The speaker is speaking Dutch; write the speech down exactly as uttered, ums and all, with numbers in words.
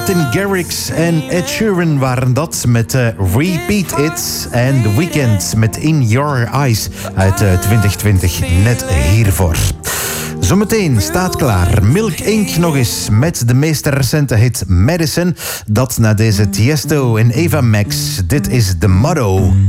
Martin Garrix en Ed Sheeran waren dat met uh, Repeat It. En The Weeknd met In Your Eyes uit uh, twintig twintig, net hiervoor. Zometeen staat klaar Milk Inc nog eens met de meest recente hit Medicine. Dat na deze Tiesto en Eva Max. Dit is The Motto.